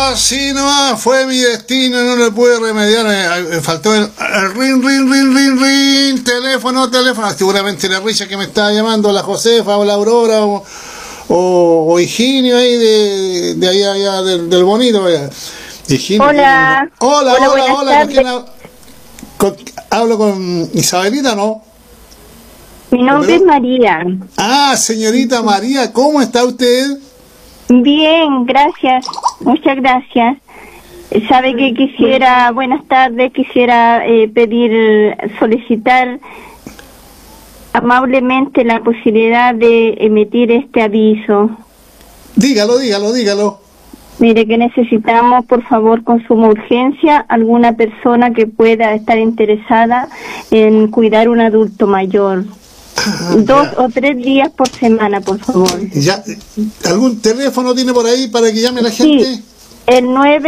así nomás, fue mi destino, no le pude remediar, me faltó el ring, teléfono, seguramente la Richa que me estaba llamando, la Josefa o la Aurora o Higinio ahí de allá del bonito. Higinio, hola. Hola, ¿con quién hablo? ¿Con Isabelita, no? Mi nombre es María. Ah, señorita María, ¿cómo está usted? Bien, gracias, muchas gracias. Sabe que quisiera, buenas tardes, quisiera solicitar amablemente la posibilidad de emitir este aviso. Dígalo. Mire, que necesitamos, por favor, con suma urgencia, alguna persona que pueda estar interesada en cuidar a un adulto mayor. 2 o 3 días por semana, por favor. Ya, ¿algún teléfono tiene por ahí para que llame la gente? Sí, el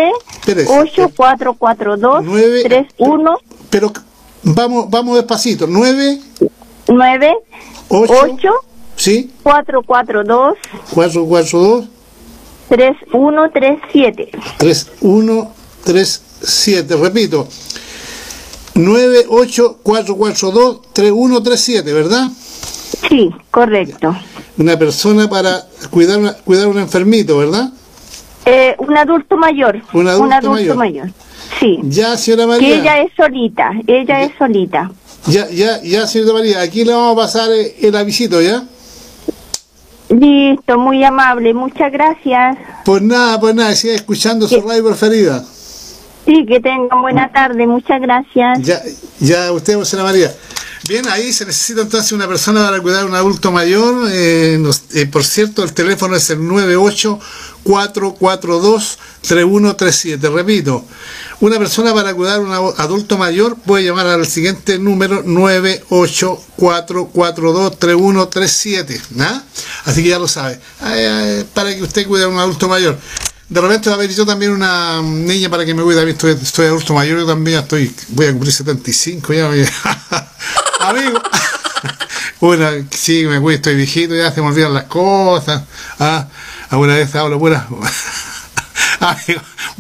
9844231. Pero vamos despacito. 8 ¿sí? 442 3137. 3137, repito. 984423137, ¿verdad? Sí, correcto. Una persona para cuidar a un enfermito, ¿verdad? Un adulto mayor. Un adulto mayor. Sí. Ya, señora María. Que ella es solita. Ya, señora María. Aquí le vamos a pasar el avisito, ¿ya? Listo, muy amable. Muchas gracias. Pues nada. Siga escuchando su radio preferida. Sí, que tengan buena tarde. Muchas gracias. Ya, usted, señora María. Bien, ahí se necesita entonces una persona para cuidar a un adulto mayor. Por cierto, el teléfono es el 984423137. Repito, una persona para cuidar a un adulto mayor puede llamar al siguiente número, 984423137. ¿Nah? Así que ya lo sabe. Para que usted cuide a un adulto mayor. De repente va a haber yo también una niña para que me cuide. Estoy adulto mayor, yo también voy a cumplir 75 ya. Amigo, bueno, sí, me cuido, estoy viejito, ya se me olvidan las cosas. Alguna vez hablo pura. Amigo,